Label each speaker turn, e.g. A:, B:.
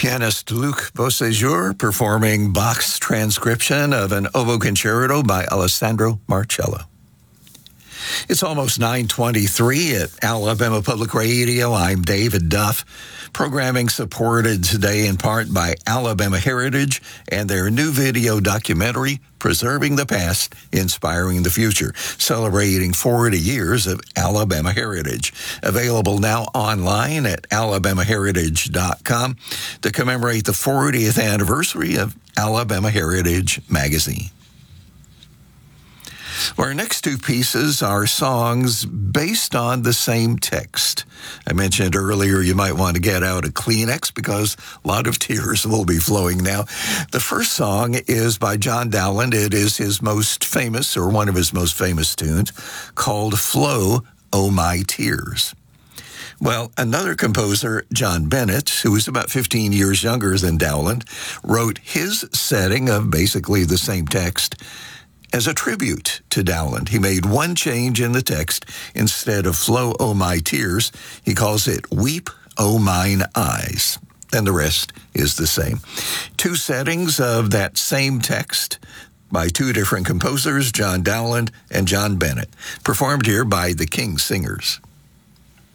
A: Pianist Luc Beauséjour performing Bach's transcription of an oboe concerto by Alessandro Marcello. It's almost 9:23 at Alabama Public Radio. I'm David Duff. Programming supported today in part by Alabama Heritage and their new video documentary, Preserving the Past, Inspiring the Future, celebrating 40 years of Alabama Heritage. Available now online at alabamaheritage.com to commemorate the 40th anniversary of Alabama Heritage Magazine. Our next two pieces are songs based on the same text. I mentioned earlier you might want to get out a Kleenex because a lot of tears will be flowing now. The first song is by John Dowland. It is his most famous, or one of his most famous tunes, called Flow, O My Tears. Well, another composer, John Bennett, who is about 15 years younger than Dowland, wrote his setting of basically the same text as a tribute to Dowland. He made one change in the text. Instead of Flow, O My Tears, he calls it Weep, O Mine Eyes. And the rest is the same. Two settings of that same text by two different composers, John Dowland and John Bennett, performed here by the King Singers.